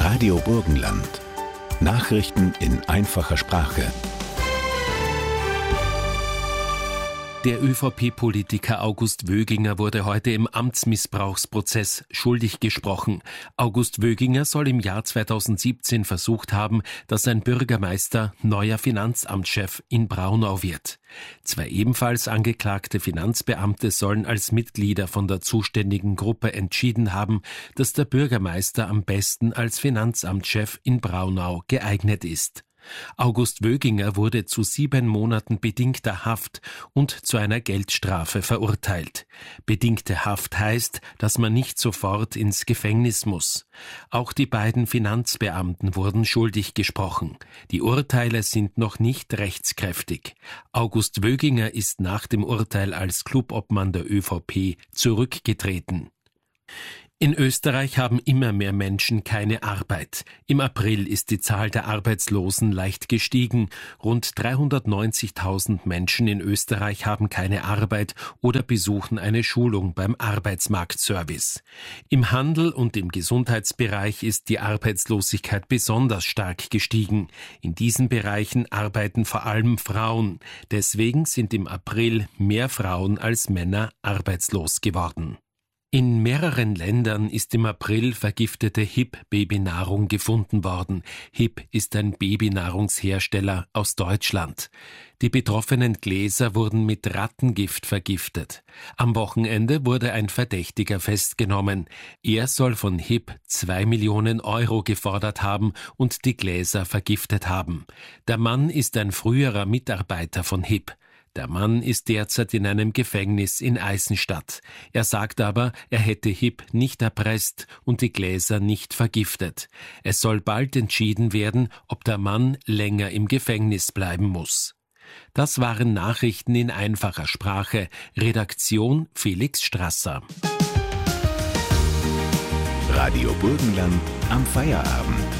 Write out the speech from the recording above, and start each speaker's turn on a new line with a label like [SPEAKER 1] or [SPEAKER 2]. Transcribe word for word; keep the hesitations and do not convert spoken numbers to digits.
[SPEAKER 1] Radio Burgenland. Nachrichten in einfacher Sprache.
[SPEAKER 2] Der ÖVP-Politiker August Wöginger wurde heute im Amtsmissbrauchsprozess schuldig gesprochen. August Wöginger soll im Jahr zweitausendsiebzehn versucht haben, dass ein Bürgermeister neuer Finanzamtschef in Braunau wird. Zwei ebenfalls angeklagte Finanzbeamte sollen als Mitglieder von der zuständigen Gruppe entschieden haben, dass der Bürgermeister am besten als Finanzamtschef in Braunau geeignet ist. August Wöginger wurde zu sieben Monaten bedingter Haft und zu einer Geldstrafe verurteilt. Bedingte Haft heißt, dass man nicht sofort ins Gefängnis muss. Auch die beiden Finanzbeamten wurden schuldig gesprochen. Die Urteile sind noch nicht rechtskräftig. August Wöginger ist nach dem Urteil als Clubobmann der ÖVP zurückgetreten. In Österreich haben immer mehr Menschen keine Arbeit. Im April ist die Zahl der Arbeitslosen leicht gestiegen. Rund dreihundertneunzigtausend Menschen in Österreich haben keine Arbeit oder besuchen eine Schulung beim Arbeitsmarktservice. Im Handel und im Gesundheitsbereich ist die Arbeitslosigkeit besonders stark gestiegen. In diesen Bereichen arbeiten vor allem Frauen. Deswegen sind im April mehr Frauen als Männer arbeitslos geworden. In mehreren Ländern ist im April vergiftete H I P-Babynahrung gefunden worden. H I P ist ein Babynahrungshersteller aus Deutschland. Die betroffenen Gläser wurden mit Rattengift vergiftet. Am Wochenende wurde ein Verdächtiger festgenommen. Er soll von H I P zwei Millionen Euro gefordert haben und die Gläser vergiftet haben. Der Mann ist ein früherer Mitarbeiter von H I P. Der Mann ist derzeit in einem Gefängnis in Eisenstadt. Er sagt aber, er hätte H I P nicht erpresst und die Gläser nicht vergiftet. Es soll bald entschieden werden, ob der Mann länger im Gefängnis bleiben muss. Das waren Nachrichten in einfacher Sprache. Redaktion Felix Strasser.
[SPEAKER 1] Radio Burgenland am Feierabend.